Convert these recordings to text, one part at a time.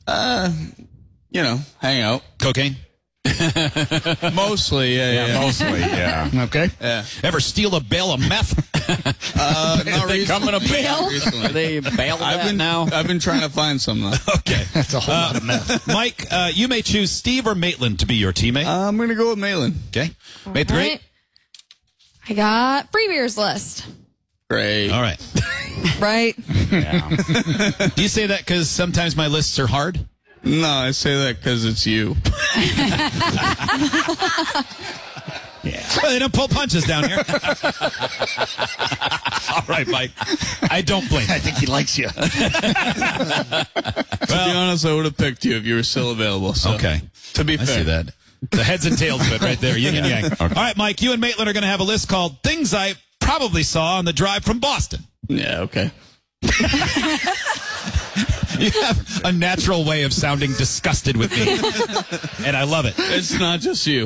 Hang out. Cocaine? Mostly, yeah. Mostly, yeah. Okay. Yeah. Ever steal a bale of meth? Not They coming to bail? recently. Are they bailed out now? I've been trying to find some, though. Okay. That's a whole lot of meth. Mike, you may choose Steve or Maitland to be your teammate. I'm going to go with Malin. Okay. Mate, great. I got free beers list. Great. All right. Right? Do you say that because sometimes my lists are hard? No, I say that because it's you. Well, they don't pull punches down here. All right, Mike. I don't blame you. I think he likes you. To be honest, I would have picked you if you were still available. So, Okay. To be I fair. see that. The heads and tails of it right there, yin and yang. Okay. All right, Mike, you and Maitland are going to have a list called Things I Probably Saw on the Drive from Boston. Yeah, okay. You have a natural way of sounding disgusted with me, and I love it. It's not just you.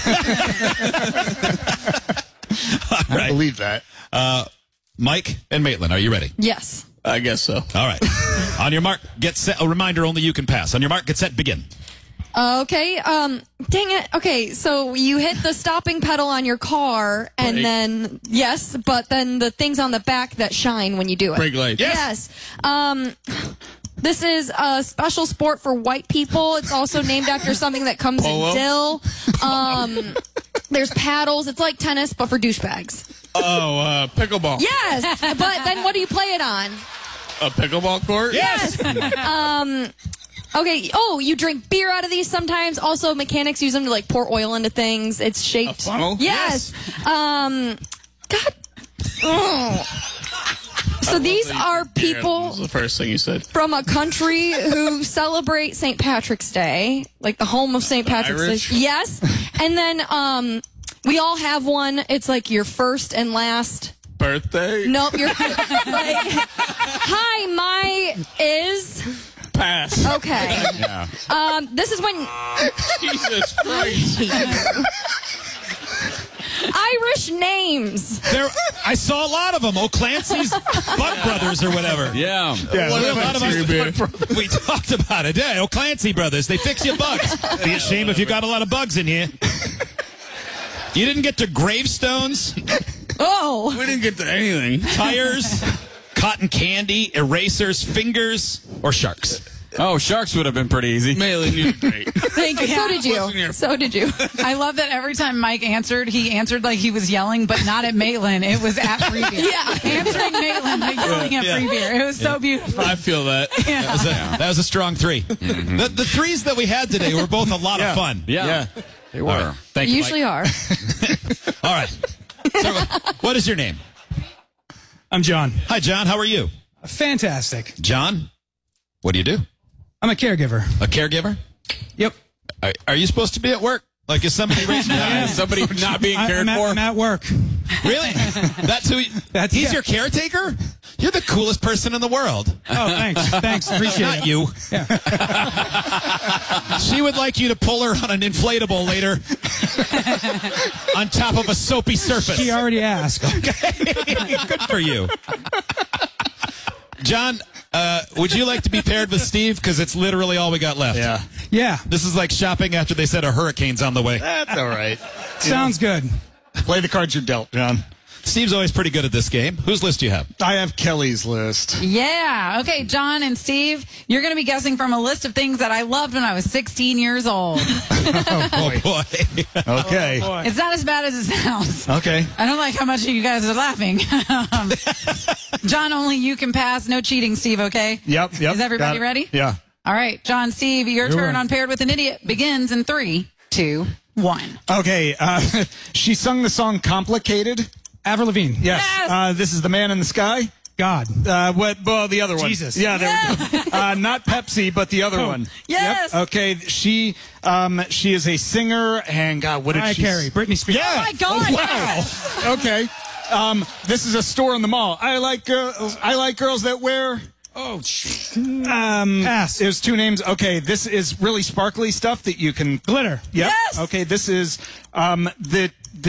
I believe that. Mike and Maitland, are you ready? Yes. I guess so. All right. On your mark, get set. A reminder, only you can pass. On your mark, get set, begin. Okay. Dang it. Okay, so you hit the stopping pedal on your car, and Brake. then yes, but then the things on the back that shine when you do it. Brake lights. Yes. This is a special sport for white people. It's also named after something that comes Polo? in dill. There's paddles. It's like tennis, but for douchebags. Oh, pickleball. Yes, but then what do you play it on? A pickleball court? Yes. Okay. Oh, you drink beer out of these sometimes. Also, mechanics use them to like pour oil into things. It's shaped. A funnel? Yes. God. Oh. So these are That people was the first thing you said. from a country who celebrate St. Patrick's Day, like the home of St. Patrick's Irish? Day. Yes. And then we all have one. It's like your first and last. Birthday? Nope. You're like, hi, my is. Pass. Okay. Yeah. This is when Jesus Christ. Irish names. There, I saw a lot of them. O'Clancy's Butt Brothers or whatever. Yeah. Yeah, Well, a what lot of about us, you, man? we talked about it. Yeah, O'Clancy Brothers. They fix your bugs. Be a shame if you got a lot of bugs in here. You didn't get to gravestones, Oh. We didn't get to anything. tires, cotton candy, erasers, fingers, or sharks. Oh, sharks would have been pretty easy. Malin, you did great. Thank you. So did Wasn't you. your- So did you. I love that every time Mike answered, he answered like he was yelling, but not at Maitland. It was at Free Beer. Yeah. Answering Maitland, but yelling at Yeah. Free Beer. It was so beautiful. I feel that. That was a strong three. The threes that we had today were both a lot of fun. Yeah. They were. Thank you, Usually are. Mike. All right. So, what is your name? I'm John. Hi, John. How are you? Fantastic. John, what do you do? I'm a caregiver. A caregiver? Yep. Are you supposed to be at work? Like, is somebody raising your hand? Somebody not being cared for. I'm at work. Really? That's who. He's yeah. your caretaker? You're the coolest person in the world. Oh, thanks. Thanks. Appreciate Not it. you. Yeah. She would like you to pull her on an inflatable later on top of a soapy surface. He already asked. Good for you. John, would you like to be paired with Steve? Because it's literally all we got left. Yeah. Yeah. This is like shopping after they said a hurricane's on the way. That's all right. Sounds good. Play the cards you're dealt, John. Steve's always pretty good at this game. Whose list do you have? I have Kelly's list. Yeah. Okay, John and Steve, you're going to be guessing from a list of things that I loved when I was 16 years old. Oh, boy. Okay. It's not as bad as it sounds. Okay. I don't like how much you guys are laughing. John, only you can pass. No cheating, Steve, okay? Yep. Is everybody ready? Yeah. All right, John, Steve, your You're turn right. on Paired with an Idiot begins in 3, 2, 1. Okay. She sung the song "Complicated." Avril Lavigne. Yes. Yes. This is the Man in the Sky. God. Well, the other one. Jesus. Yeah. There we go. Not Pepsi, but the other one. Yes. Yep. Okay. She is a singer, and God, what did Mariah she? Carey. Britney Spears. Yeah. Oh, my God. Wow. Okay. This is a store in the mall. I like girls that wear. Pass. There's two names. Okay, this is really sparkly stuff that you can Glitter. Yep. Yes. Okay, this is the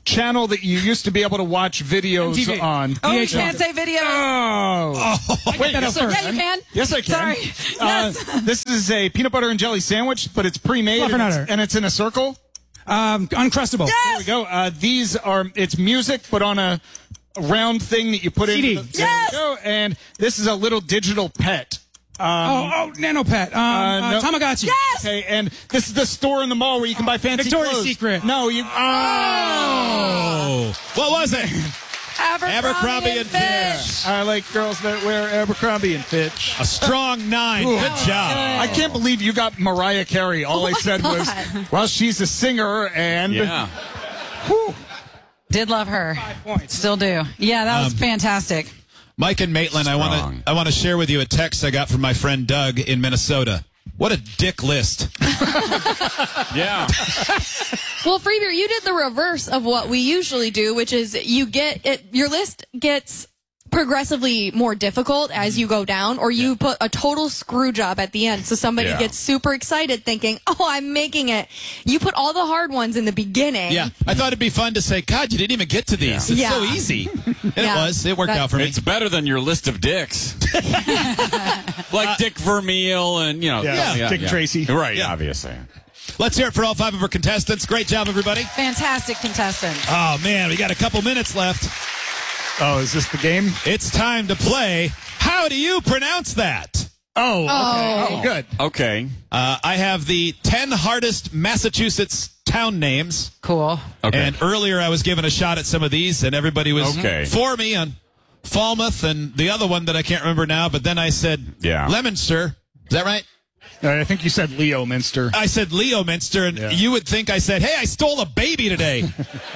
channel that you used to be able to watch videos MTV. on. Oh, you VH1. can't say video. Oh. Wait, that yes, up I first. Yeah, you can. Yes, I can. Sorry. Yes. This is a peanut butter and jelly sandwich, but it's pre-made Fluffernutter. and it's in a circle. Uncrustable. There we go. These are, it's music, but on a round thing that you put CD. in. There we go. And this is a little digital pet. Nano Pet. no. Tamagotchi. Yes. Okay, and this is the store in the mall where you can buy fancy Victoria's clothes. Secret. No, you. Oh. What was it? Abercrombie and Fitch. I like girls that wear Abercrombie and Fitch. A strong 9. Good job. I can't believe you got Mariah Carey. All I said was, well, she's a singer and. Yeah. Whew. Did love her. 5 points. Still do. Yeah, that was fantastic. Mike and Maitland, Strong. I want to share with you a text I got from my friend Doug in Minnesota. What a dick list. Yeah. Well, Freebeer, you did the reverse of what we usually do, which is you get it. Your list gets progressively more difficult as you go down, or you put a total screw job at the end. So somebody Yeah. gets super excited thinking, oh, I'm making it. You put all the hard ones in the beginning. Yeah, I thought it'd be fun to say, God, you didn't even get to these. It's Yeah. so easy. And Yeah. it was. It worked out for me. It's better than your list of dicks. Like Dick Vermeil and, you know. Yeah, Dick Tracy. Right, Yeah. obviously. Let's hear it for all 5 of our contestants. Great job, everybody. Fantastic contestants. Oh, man, we got a couple minutes left. Oh, is this the game? It's time to play How Do You Pronounce That? Oh, okay. Oh, good. Okay. I have the 10 hardest Massachusetts town names. Cool. Okay. And earlier I was given a shot at some of these, and everybody was Okay. for me on Falmouth and the other one that I can't remember now, but then I said Leominster. Is that right? I think you said Leo Minster. I said Leominster, and you would think I said, hey, I stole a baby today.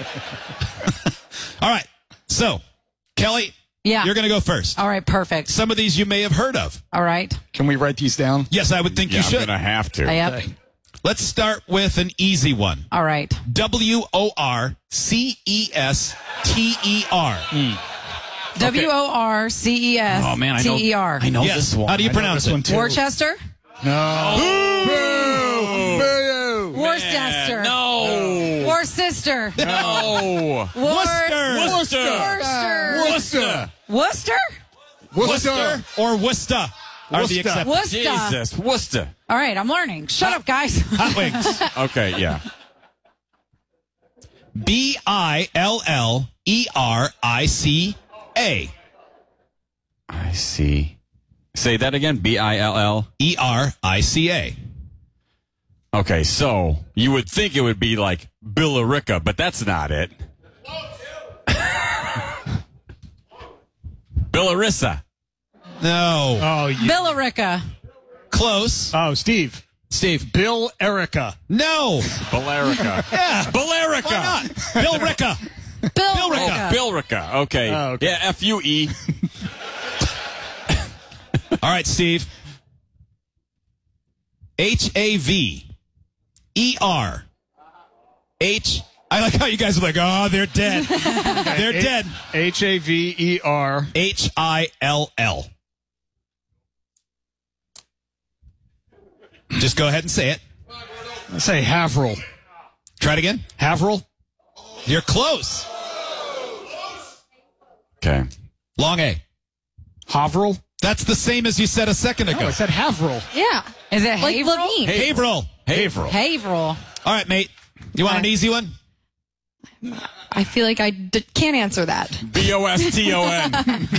All right. So, Kelly, Yeah. you're going to go first. All right, perfect. Some of these you may have heard of. All right. Can we write these down? Yes, I would think Yeah, you I'm should. going to have to. Yep. Let's start with an easy one. All right. WORCESTER. WORCESTER. Oh, man, I know Yes. this one. How do you pronounce it? too. Worcester? Boo! Worcester. No. Worcester. No. Worcester. Worcester. Worcester. Worcester? Or Worcester are the Worcester. exceptions. Worcester. Jesus. Worcester. All right, I'm learning. Shut up, guys. Hot wings. Okay, yeah. BILLERICA. I see. Say that again. BILL. ERICA. Okay, so you would think it would be like Billerica, but that's not it. Billerissa. No. Oh, yeah. Billerica. Close. Oh, Steve. Steve. Bill Erica. No. Billerica. Yeah. Billerica. Why not? Bill Ricka. Bill Rica. Rica. Billerica. Okay. Oh, okay. Yeah, FUE. All right, Steve. HAVERH. I like how you guys are like, oh, they're dead. They're dead. HAVER. HILL. Just go ahead and say it. Let's say Haverhill. Try it again. Haverhill. You're close. Okay. Long A. Haverhill. That's the same as you said a second ago. No, I said Haverhill. Yeah. Is it Like Haverhill? Levine. Haverhill. Haverhill. Haverhill. All right, mate. You want an easy one? I feel like I can't answer that. BOSTON.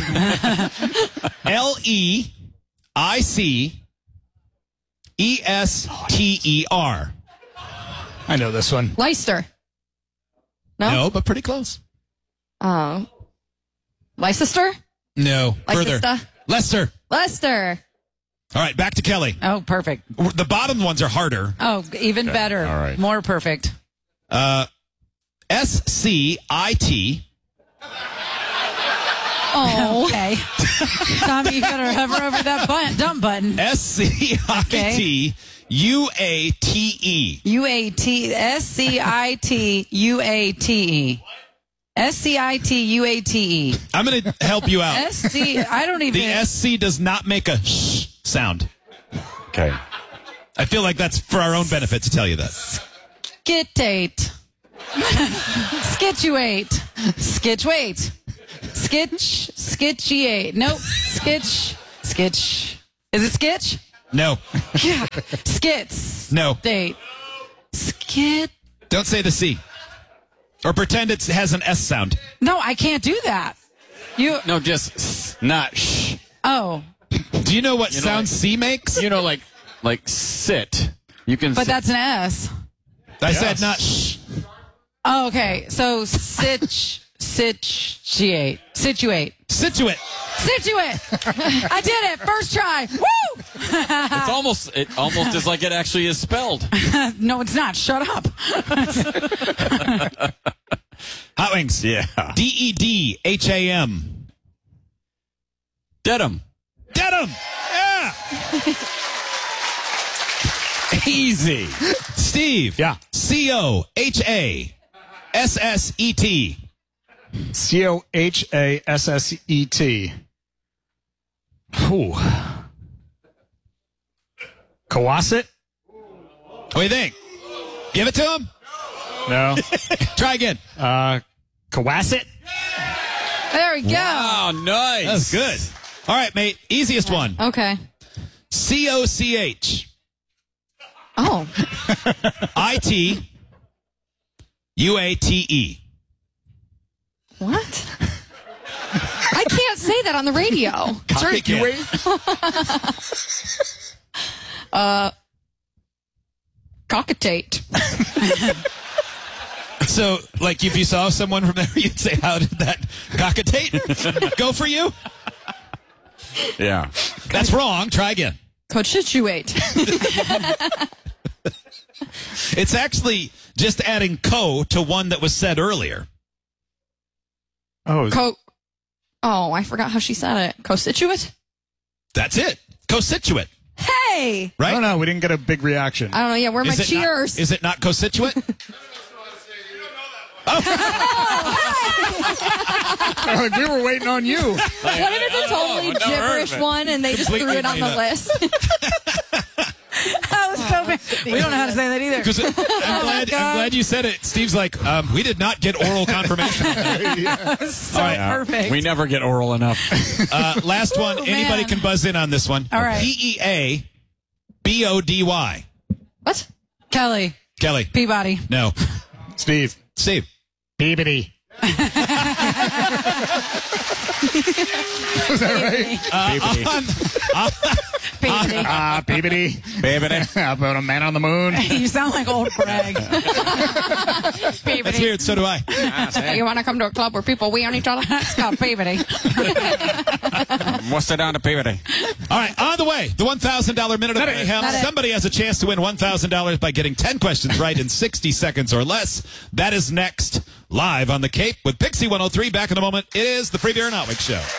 LEICESTER. I know this one. Leicester. No, but pretty close. Leicester? No, further. Leicester? Leicester. Leicester. All right, back to Kelly. Oh, perfect. The bottom ones are harder. Oh, even better. All right. More perfect. SCIT. Oh. Okay. Tommy, you gotta hover over that dump button. SCIT. UATE. UAT. SCIT UATE. SCIT UATE. I'm going to help you out. SC. I don't even. The SC does not make a sh sound. Okay. I feel like that's for our own benefit to tell you that. Skitate. Skitchuate. Skitchwait. Skitchiate. Nope. Skitch. Is it skitch? No. Yeah. Skits. No. Date. Skit. Don't say the C. Or pretend it has an S sound. No, I can't do that. You. No, just not shh. Oh. Do you know what sound like- C makes? You know, like sit. You can. But sit. that's an S. I said not shh. Oh, okay. So situate. Situate. Situate. I did it. First try. Woo! It almost is like it actually is spelled. No, it's not. Shut up. Hot Wings. Yeah. DEDHAM. Dedham. Dedham. Yeah. Easy. Steve. Yeah. COHASSET. COHASSET. Ooh. Coasset? What do you think? Give it to him? No. Try again. Coasset? There we go. Oh, nice. That was good. All right, mate. Easiest one. Okay. COCH. Oh. ITUATE. What? I can't say that on the radio. Sure you can. Cockatate. So, like, if you saw someone from there, you'd say, how did that cockatate go for you? Yeah. That's wrong. Try again. Cochituate. It's actually just adding co to one that was said earlier. Oh, Oh, I forgot how she said it. Cosituate? That's it. Co-situate. Hey! Right? no, we didn't get a big reaction. I don't know. Yeah, where are my Is it not- cheers? is it not co-situate? We were waiting on you. What if it's a totally I've never heard of gibberish it. one and they just threw Completely it on made the up. list? That was so bad. We don't know how to say that either. 'Cause I'm glad you said it. Steve's like, we did not get oral confirmation. So All right. perfect. We never get oral enough. Last one. Ooh, Anybody man. can buzz in on this one. All right. PEABODY. What? Kelly. Kelly. Peabody. No. Steve. Steve. Peabody. Was that right? Peabody. Peabody. Baby. How about a man on the moon? You sound like old Bragg. Peabody. That's weird. So do I. You want to come to a club where people wee on each other? It's called Peabody. What's it down to Peabody? All right, on the way, the $1,000 Minute of Mayhem. Got it. Somebody has a chance to win $1,000 by getting 10 questions right in 60 seconds or less. That is next, live on the Cape with Pixie 103. Back in a moment. It is the Free Beer and Hot Wings Show.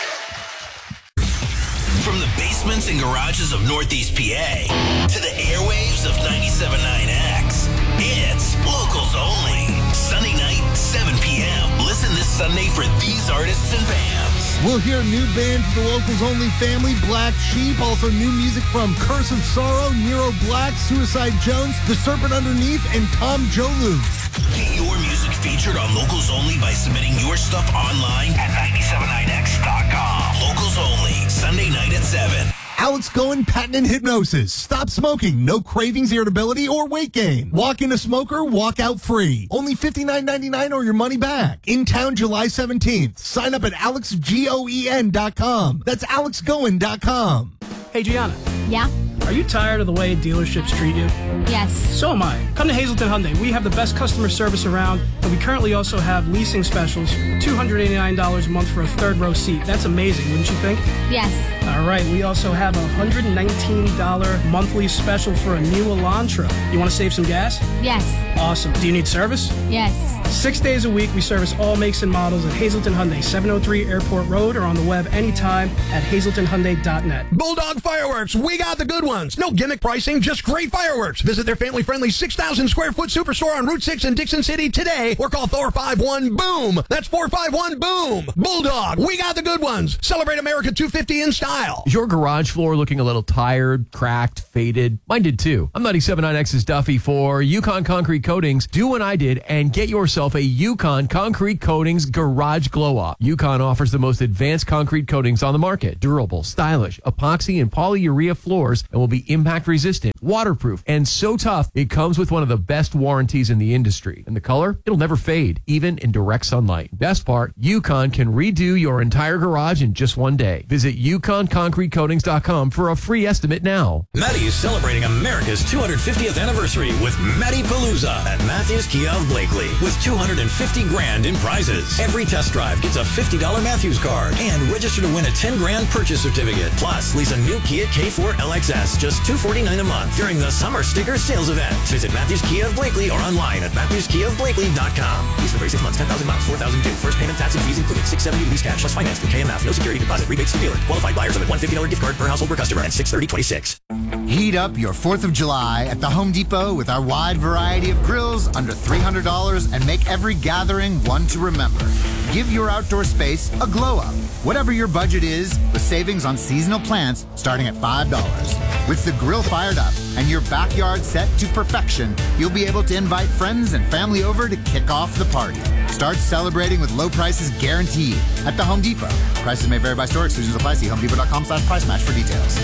From the basements and garages of Northeast PA to the airwaves of 97.9X, it's Locals Only. Sunday night, 7 p.m. Listen this Sunday for these artists and bands. We'll hear a new band for the Locals Only family, Black Sheep. Also new music from Curse of Sorrow, Nero Black, Suicide Jones, The Serpent Underneath, and Tom Jolu. Get your music featured on Locals Only by submitting your stuff online at 979x.com. Locals Only, Sunday night at 7. Alex Goen, Patent and Hypnosis. Stop smoking. No cravings, irritability, or weight gain. Walk in a smoker, walk out free. Only $59.99 or your money back. In town July 17th. Sign up at alexgoen.com. That's alexgoen.com. Hey, Gianna, Yeah? are you tired of the way dealerships treat you? Yes. So am I. Come to Hazleton Hyundai. We have the best customer service around, and we currently also have leasing specials, $289 a month for a third row seat. That's amazing, wouldn't you think? Yes. All right, we also have a $119 monthly special for a new Elantra. You want to save some gas? Yes. Awesome. Do you need service? Yes. 6 days a week, we service all makes and models at Hazleton Hyundai, 703 Airport Road, or on the web anytime at hazletonhyundai.net. Bulldog Fireworks. We got the good one. ones. No gimmick pricing, just great fireworks. Visit their family-friendly 6,000 square foot superstore on Route 6 in Dixon City today or call 451-BOOM. That's 451-BOOM. Bulldog, we got the good ones. Celebrate America 250 in style. Is your garage floor looking a little tired, cracked, faded? Mine did too. I'm 97.9X's Duffy for Yukon Concrete Coatings. Do what I did and get yourself a Yukon Concrete Coatings Garage Glow Up. Yukon offers the most advanced concrete coatings on the market. Durable, stylish, epoxy and polyurea floors, and will be impact resistant, waterproof, and so tough it comes with one of the best warranties in the industry. And the color? It'll never fade, even in direct sunlight. Best part, Yukon can redo your entire garage in just one day. Visit YukonConcreteCoatings.com for a free estimate now. Maddie is celebrating America's 250th anniversary with Maddie Palooza at Matthews Kia of Blakely with $250 grand in prizes. Every test drive gets a $50 Matthews card and register to win a $10 grand purchase certificate. Plus, lease a new Kia K4 LXS just $249 a month during the Summer Sticker Sales Event. Visit Matthews Kia of Blakely or online at MatthewsKiaofBlakely.com. Lease for 36 months, 10,000 miles, 4,000 due. First payment, tax, and fees included. $670 lease cash plus finance through KMF. No security deposit. Rebates to dealer. Qualified buyers with $150 gift card per household per customer and 6/30/26. Heat up your 4th of July at the Home Depot with our wide variety of grills under $300 and make every gathering one to remember. Give your outdoor space a glow up. Whatever your budget is, with savings on seasonal plants starting at $5. With the grill fired up and your backyard set to perfection, you'll be able to invite friends and family over to kick off the party. Start celebrating with low prices guaranteed at the Home Depot. Prices may vary by store. Exclusions apply. See HomeDepot.com/price match for details.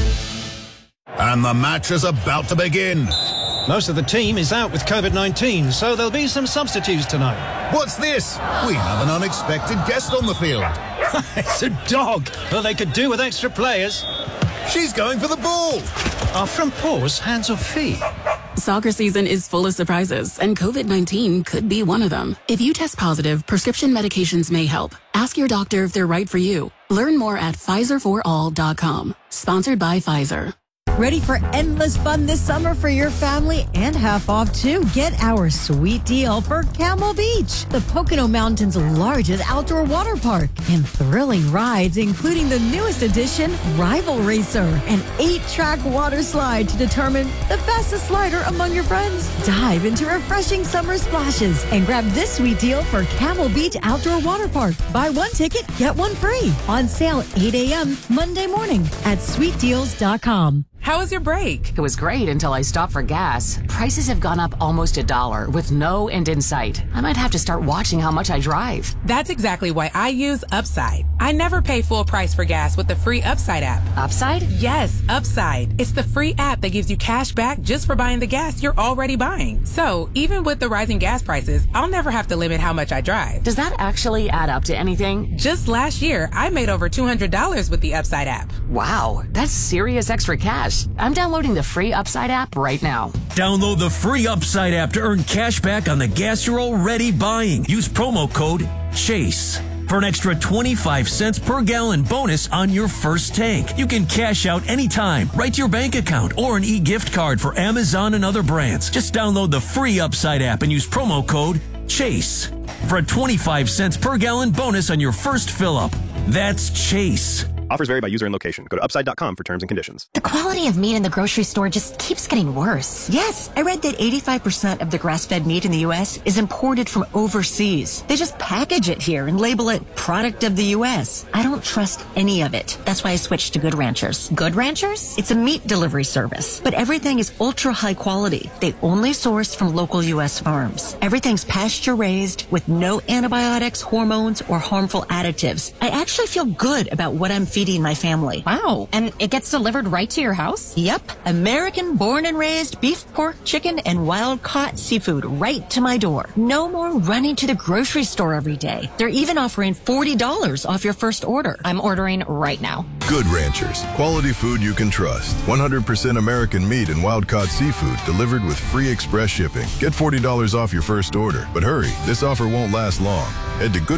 And the match is about to begin. Most of the team is out with COVID-19, so there'll be some substitutes tonight. What's this? We have an unexpected guest on the field. It's a dog. Well, they could do with extra players. She's going for the ball. Are front paws hands or feet? Soccer season is full of surprises, and COVID-19 could be one of them. If you test positive, prescription medications may help. Ask your doctor if they're right for you. Learn more at PfizerForAll.com. Sponsored by Pfizer. Ready for endless fun this summer for your family and half off too? Get our sweet deal for Camel Beach, the Pocono Mountains' largest outdoor water park, and thrilling rides including the newest addition, Rival Racer, an 8-track water slide to determine the fastest slider among your friends. Dive into refreshing summer splashes and grab this sweet deal for Camel Beach Outdoor Water Park. Buy one ticket, get one free. On sale 8 a.m. Monday morning at sweetdeals.com. How was your break? It was great until I stopped for gas. Prices have gone up almost $1 with no end in sight. I might have to start watching how much I drive. That's exactly why I use Upside. I never pay full price for gas with the free Upside app. Upside? Yes, Upside. It's the free app that gives you cash back just for buying the gas you're already buying. So even with the rising gas prices, I'll never have to limit how much I drive. Does that actually add up to anything? Just last year, I made over $200 with the Upside app. Wow, that's serious extra cash. I'm downloading the free Upside app right now. Download the free Upside app to earn cash back on the gas you're already buying. Use promo code CHASE for an extra 25 cents per gallon bonus on your first tank. You can cash out anytime, right to your bank account, or an e-gift card for Amazon and other brands. Just download the free Upside app and use promo code CHASE for a 25 cents per gallon bonus on your first fill-up. That's CHASE. Offers vary by user and location. Go to upside.com for terms and conditions. The quality of meat in the grocery store just keeps getting worse. Yes, I read that 85% of the grass-fed meat in the U.S. is imported from overseas. They just package it here and label it product of the U.S. I don't trust any of it. That's why I switched to Good Ranchers. Good Ranchers? It's a meat delivery service, but everything is ultra high quality. They only source from local U.S. farms. Everything's pasture-raised with no antibiotics, hormones, or harmful additives. I actually feel good about what I'm feeding my family. Wow. And it gets delivered right to your house? Yep. American born and raised beef, pork, chicken, and wild caught seafood right to my door. No more running to the grocery store every day. They're even offering $40 off your first order. I'm ordering right now. Good Ranchers. Quality food you can trust. 100% American meat and wild caught seafood delivered with free express shipping. Get $40 off your first order. But hurry, this offer won't last long. Head to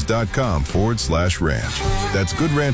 goodranchers.com/ranch. That's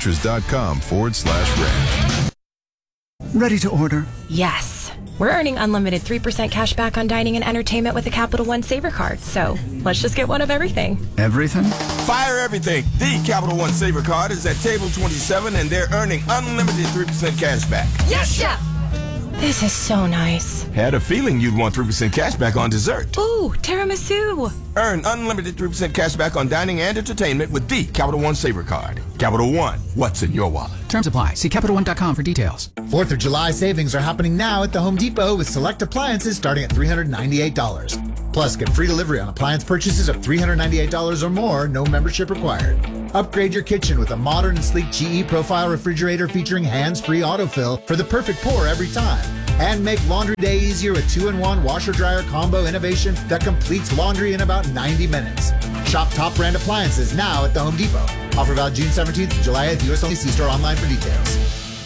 goodranchers.com/ranch. Ready to order? Yes. We're earning unlimited 3% cash back on dining and entertainment with a Capital One Saver card, so let's just get one of everything. Everything? Fire everything. The Capital One Saver card is at table 27, and they're earning unlimited 3% cash back. Yes, Chef! This is so nice. Had a feeling you'd want 3% cash back on dessert. Ooh, tiramisu. Earn unlimited 3% cash back on dining and entertainment with the Capital One Saver Card. Capital One, what's in your wallet? Terms apply. See CapitalOne.com for details. 4th of July savings are happening now at the Home Depot with select appliances starting at $398. Plus, get free delivery on appliance purchases of $398 or more, no membership required. Upgrade your kitchen with a modern and sleek GE Profile refrigerator featuring hands-free autofill for the perfect pour every time. And make laundry day easier with 2-in-1 washer-dryer combo innovation that completes laundry in about 90 minutes. Shop top brand appliances now at the Home Depot. Offer valid June 17th to July 8th. U.S. only. See store online for details.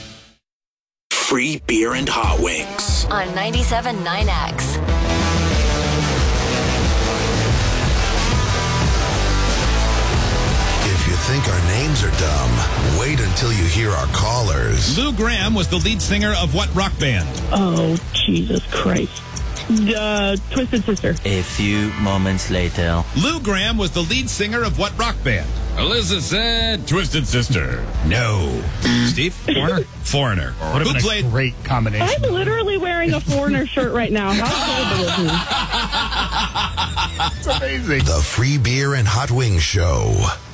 Free beer and hot wings. On 97.9X. Think our names are dumb? Wait until you hear our callers. Lou Gramm was the lead singer of what rock band? Oh, Jesus Christ. Twisted Sister. A few moments later. Lou Gramm was the lead singer of what rock band? Alyssa said Twisted Sister. No. Steve? Foreigner? Foreigner. Who played? A great combination. I'm literally wearing a Foreigner shirt right now. How horrible is It's amazing. The Free Beer and Hot Wings Show.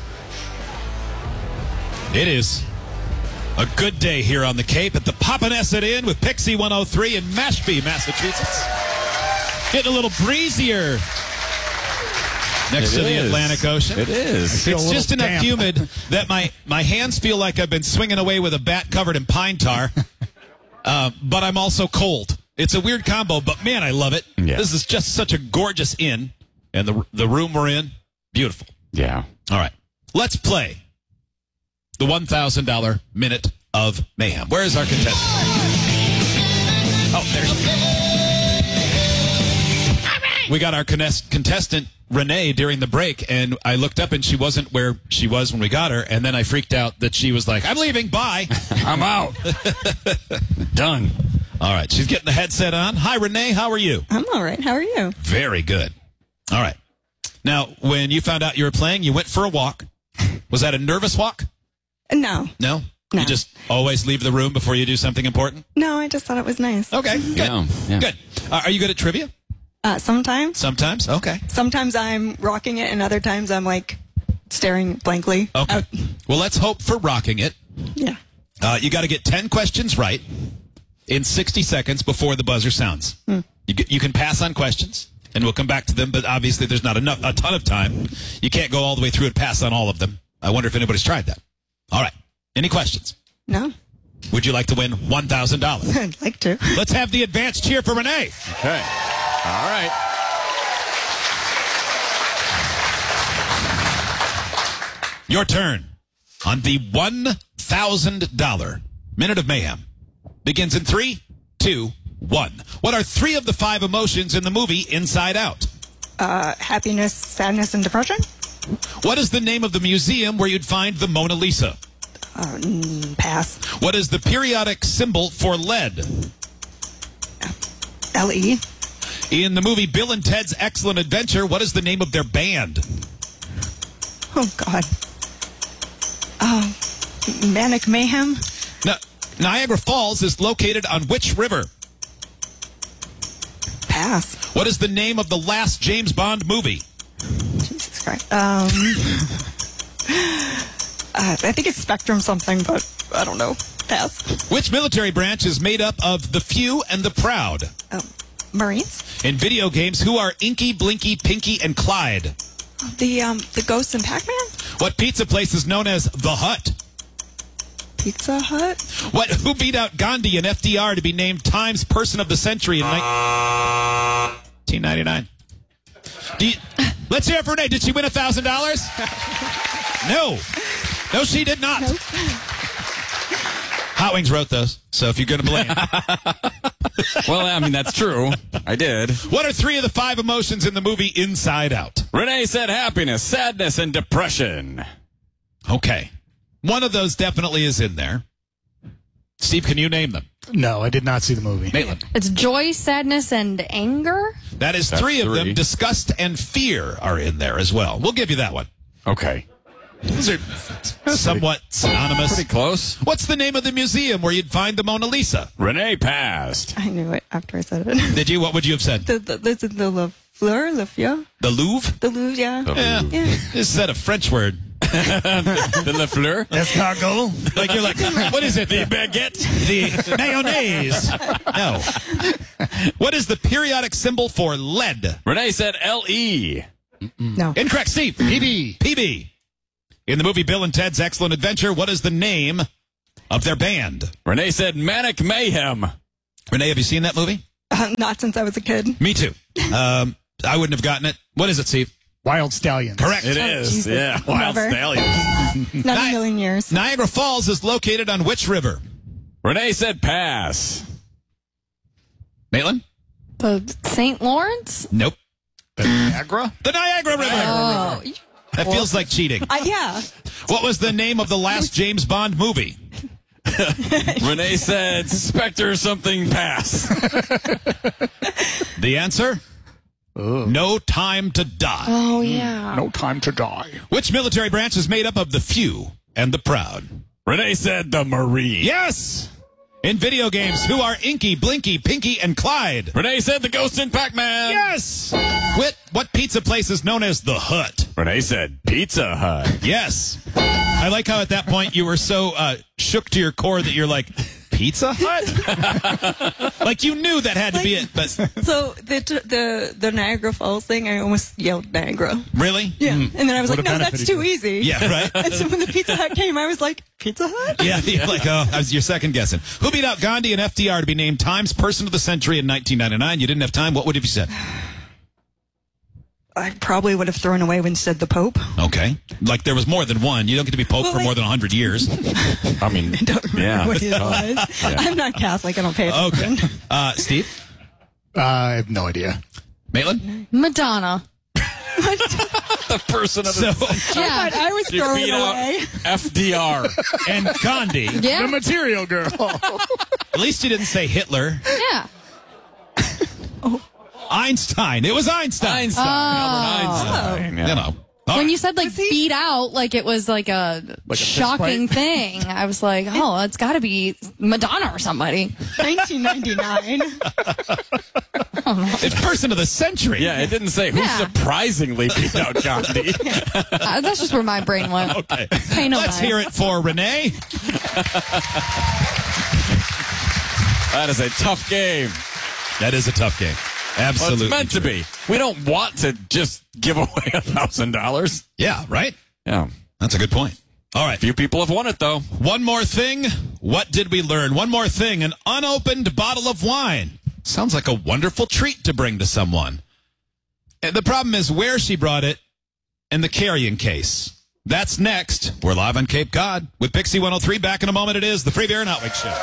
It is a good day here on the Cape at the Papaneset Inn with Pixie 103 in Mashpee, Massachusetts. Getting a little breezier next to the Atlantic Ocean. It is. It's just enough humid that my hands feel like I've been swinging away with a bat covered in pine tar, but I'm also cold. It's a weird combo, but man, I love it. Yeah. This is just such a gorgeous inn, and the room we're in, beautiful. Yeah. All right, let's play the $1,000 Minute of Mayhem. Where is our contestant? Oh, there's. We got our contestant, Renee, during the break, and I looked up and she wasn't where she was when we got her, and then I freaked out that she was like, I'm leaving, bye. I'm out. Done. All right, she's getting the headset on. Hi, Renee, how are you? I'm all right. How are you? Very good. All right. Now, when you found out you were playing, you went for a walk. Was that a nervous walk? No. No? You just always leave the room before you do something important? No, I just thought it was nice. Okay, good. Yeah. Good. Are you good at trivia? Sometimes. Sometimes? Okay. Sometimes I'm rocking it, and other times I'm, like, staring blankly. Okay. Well, let's hope for rocking it. Yeah. You got to get 10 questions right in 60 seconds before the buzzer sounds. You can pass on questions, and we'll come back to them, but obviously there's not a ton of time. You can't go all the way through and pass on all of them. I wonder if anybody's tried that. All right. Any questions? No. Would you like to win $1,000? I'd like to. Let's have the advanced cheer for Renee. Okay. All right. Your turn on the $1,000 Minute of Mayhem. Begins in 3, 2, 1. What are 3 of the 5 emotions in the movie Inside Out? Happiness, sadness, and depression. What is the name of the museum where you'd find the Mona Lisa? Pass. What is the periodic symbol for lead? LE. In the movie Bill and Ted's Excellent Adventure, what is the name of their band? Oh, God. Manic Mayhem. Niagara Falls is located on which river? Pass. What is the name of the last James Bond movie? Jesus Christ. I think it's Spectrum something, but I don't know. Pass. Which military branch is made up of the few and the proud? Marines. In video games, who are Inky, Blinky, Pinky, and Clyde? The Ghosts and Pac-Man? What pizza place is known as The Hut? Pizza Hut? Who beat out Gandhi and FDR to be named Times Person of the Century in 1999? Let's hear it for Renee. Did she win $1,000? No. No, she did not. Nope. Hot Wings wrote those, so if you're going to blame. Well, I mean, that's true. I did. What are 3 of the 5 emotions in the movie Inside Out? Renee said happiness, sadness, and depression. Okay. One of those definitely is in there. Steve, can you name them? No, I did not see the movie. Maitland. It's joy, sadness, and anger? That is 3 of them. Disgust and fear are in there as well. We'll give you that one. Okay. Those are somewhat synonymous. Pretty close. What's the name of the museum where you'd find the Mona Lisa? Renee passed. I knew it after I said it. Did you? What would you have said? The Le Fleur, Le Fleur? The Louvre? The Louvre, yeah. Is that a French word? The Le Fleur? Escargot? Like you're like, what is it? The baguette? The mayonnaise? No. What is the periodic symbol for lead? Renee said LE. No. Incorrect, Steve. PB. PB. In the movie Bill and Ted's Excellent Adventure, what is the name of their band? Renee said Manic Mayhem. Renee, have you seen that movie? Not since I was a kid. Me too. I wouldn't have gotten it. What is it, Steve? Wild Stallions. Correct. It is. Jesus. Yeah. Wild Never. Stallions. Not a million years. Niagara Falls is located on which river? Renee said pass. Maitland? The St. Lawrence? Nope. The Niagara? The Niagara River. Oh. That feels like cheating. Yeah. What was the name of the last James Bond movie? Renee said Spectre something pass. The answer? No Time to Die. Oh, yeah. No Time to Die. Which military branch is made up of the few and the proud? Renee said the Marine. Yes! In video games, who are Inky, Blinky, Pinky, and Clyde? Renee said the Ghost in Pac-Man. Yes! What pizza place is known as the Hut? Renee said Pizza Hut. Yes. I like how at that point you were so shook to your core that you're like, Pizza Hut? Like you knew that had to be it. But So the Niagara Falls thing, I almost yelled Niagara. Really? Yeah. And then I was Would like, have no, that's benefited too you. easy. Yeah, right? And so when the Pizza Hut came, I was like, Pizza Hut? Yeah, you're like, you're second guessing. Who beat out Gandhi and FDR to be named Times Person of the Century in 1999? You didn't have time. What would have you said? I probably would have thrown away when you said the Pope. Okay. Like there was more than one. You don't get to be Pope for more than 100 years. I mean, I don't remember what it was. Yeah. I'm not Catholic. I don't pay attention. Okay. Steve? I have no idea. Maitland? Madonna. The person of the century. Yeah. I was You throwing beat it out away. And FDR. Gandhi. Yeah. The Material Girl. At least you didn't say Hitler. Yeah. Einstein. It was Einstein. Albert Einstein. Yeah. You know. When you said like beat out, like it was like a shocking thing, I was like, oh, it's got to be Madonna or somebody. 1999. It's Person of the Century. Yeah, it didn't say who surprisingly beat out Gandhi. That's just where my brain went. Okay. Pay no Let's mind. hear it for Renee. That is a tough game. That is a tough game. Absolutely. Well, it's meant to be. We don't want to just give away $1,000. Yeah, right? Yeah. That's a good point. All right. Few people have won it, though. One more thing. What did we learn? One more thing. An unopened bottle of wine. Sounds like a wonderful treat to bring to someone. And the problem is where she brought it and the carrying case. That's next. We're live on Cape Cod with Pixie 103. Back in a moment. It is the Free Beer and Outwig Show.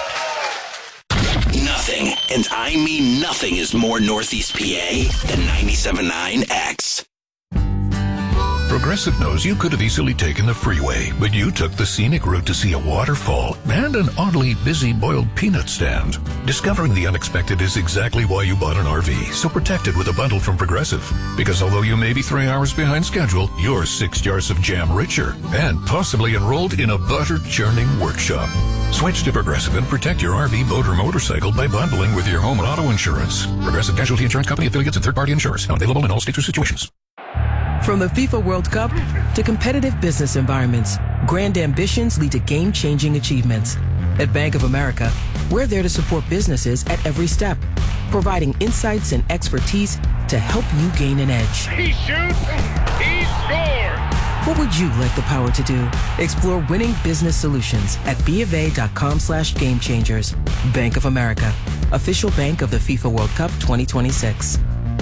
Nothing, and I mean nothing, is more Northeast PA than 97.9 X. Progressive knows you could have easily taken the freeway, but you took the scenic route to see a waterfall and an oddly busy boiled peanut stand. Discovering the unexpected is exactly why you bought an RV, so protect it with a bundle from Progressive. Because although you may be 3 hours behind schedule, you're 6 jars of jam richer and possibly enrolled in a butter-churning workshop. Switch to Progressive and protect your RV, boat, or motorcycle by bundling with your home and auto insurance. Progressive Casualty Insurance Company affiliates and third-party insurers. Not available in all states or situations. From the FIFA World Cup to competitive business environments, grand ambitions lead to game-changing achievements. At Bank of America, we're there to support businesses at every step, providing insights and expertise to help you gain an edge. He shoots, he scores! What would you like the power to do? Explore winning business solutions at BofA.com/gamechangers. Bank of America, official bank of the FIFA World Cup 2026.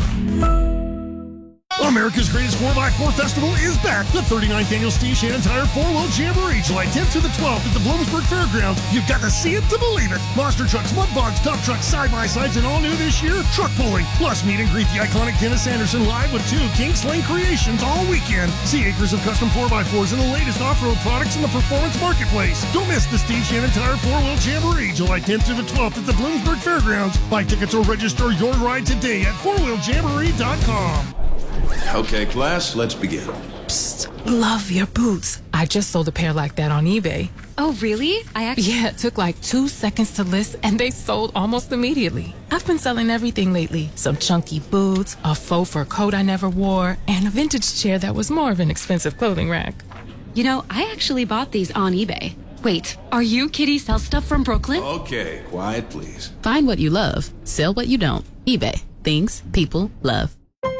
America's Greatest 4x4 Festival is back. The 39th Annual Steve Shannon Tire 4-Wheel Jamboree, July 10th to the 12th at the Bloomsburg Fairgrounds. You've got to see it to believe it. Monster trucks, mud bogs, dump trucks, side-by-sides, and all new this year, truck pulling. Plus, meet and greet the iconic Dennis Anderson live with 2 King Sling creations all weekend. See acres of custom 4x4s and the latest off-road products in the performance marketplace. Don't miss the Steve Shannon Tire 4-Wheel Jamboree, July 10th to the 12th at the Bloomsburg Fairgrounds. Buy tickets or register your ride today at 4wheeljamboree.com. Okay, class, let's begin. Love your boots. I just sold a pair like that on eBay. Oh, really? Yeah, it took like 2 seconds to list and they sold almost immediately. I've been selling everything lately. Some chunky boots, a faux fur coat I never wore, and a vintage chair that was more of an expensive clothing rack. You know, I actually bought these on eBay. Wait, are you Kitty Sell Stuff from Brooklyn? Okay, quiet please. Find what you love, sell what you don't. eBay. Things people love.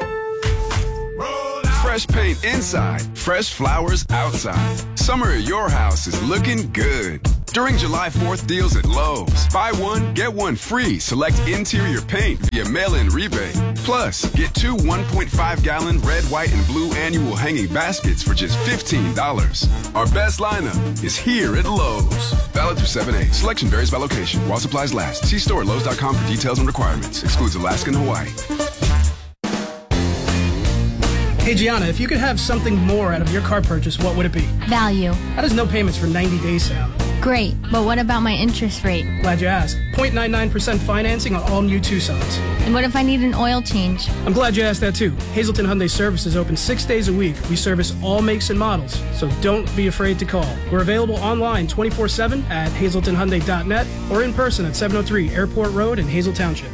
Fresh paint inside, fresh flowers outside. Summer at your house is looking good. During July 4th deals at Lowe's, buy one, get one free. Select interior paint via mail-in rebate. Plus, get 2 1.5-gallon red, white, and blue annual hanging baskets for just $15. Our best lineup is here at Lowe's. Valid through 7/8. Selection varies by location. While supplies last. See store at Lowe's.com for details and requirements. Excludes Alaska and Hawaii. Hey, Gianna, if you could have something more out of your car purchase, what would it be? Value. How does no payments for 90 days sound? Great, but what about my interest rate? Glad you asked. 0.99% financing on all new Tucsons. And what if I need an oil change? I'm glad you asked that too. Hazelton Hyundai service is open 6 days a week. We service all makes and models, so don't be afraid to call. We're available online 24/7 at hazeltonhyundai.net or in person at 703 Airport Road in Hazel Township.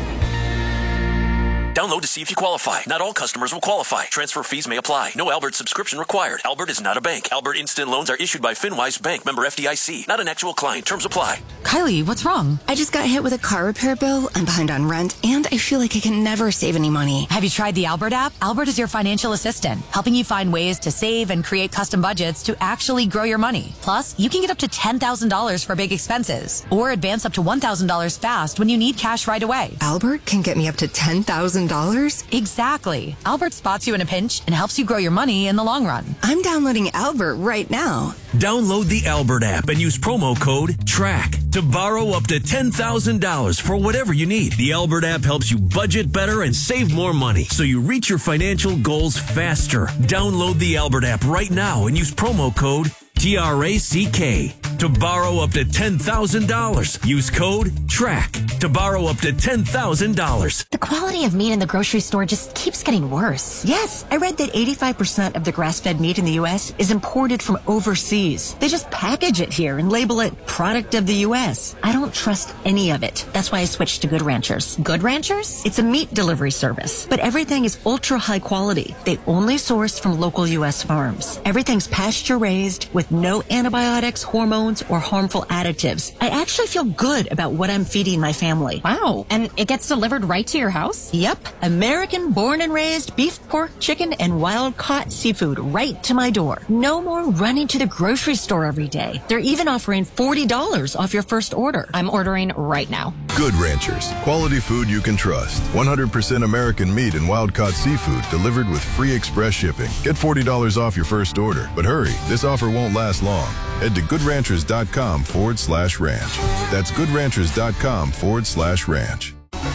Download to see if you qualify. Not all customers will qualify. Transfer fees may apply. No Albert subscription required. Albert is not a bank. Albert Instant Loans are issued by FinWise Bank, member FDIC. Not an actual client. Terms apply. Kylie, what's wrong? I just got hit with a car repair bill. I'm behind on rent, and I feel like I can never save any money. Have you tried the Albert app? Albert is your financial assistant, helping you find ways to save and create custom budgets to actually grow your money. Plus, you can get up to $10,000 for big expenses, or advance up to $1,000 fast when you need cash right away. Albert can get me up to $10,000? Exactly. Albert spots you in a pinch and helps you grow your money in the long run. I'm downloading Albert right now. Download the Albert app and use promo code TRACK to borrow up to $10,000 for whatever you need. The Albert app helps you budget better and save more money so you reach your financial goals faster. Download the Albert app right now and use promo code TRACK to borrow up to $10,000. Use code TRACK to borrow up to $10,000. The quality of meat in the grocery store just keeps getting worse. Yes, I read that 85% of the grass-fed meat in the U.S. is imported from overseas. They just package it here and label it product of the U.S. I don't trust any of it. That's why I switched to Good Ranchers. Good Ranchers? It's a meat delivery service, but everything is ultra high quality. They only source from local U.S. farms. Everything's pasture-raised with no antibiotics, hormones, or harmful additives. I actually feel good about what I'm feeding my family. Wow. And it gets delivered right to your house? Yep. American born and raised beef, pork, chicken, and wild-caught seafood right to my door. No more running to the grocery store every day. They're even offering $40 off your first order. I'm ordering right now. Good Ranchers. Quality food you can trust. 100% American meat and wild-caught seafood delivered with free express shipping. Get $40 off your first order. But hurry, this offer won't last long. Head to goodranchers.com/ranch. That's goodranchers.com/ranch.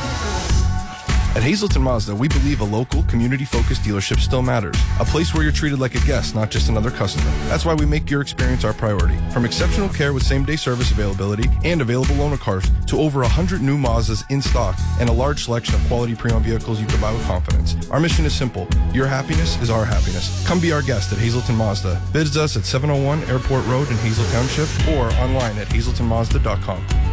At Hazelton Mazda, we believe a local, community-focused dealership still matters. A place where you're treated like a guest, not just another customer. That's why we make your experience our priority. From exceptional care with same-day service availability and available loaner cars to over 100 new Mazdas in stock and a large selection of quality pre-owned vehicles you can buy with confidence. Our mission is simple. Your happiness is our happiness. Come be our guest at Hazelton Mazda. Visit us at 701 Airport Road in Hazel Township or online at hazeltonmazda.com.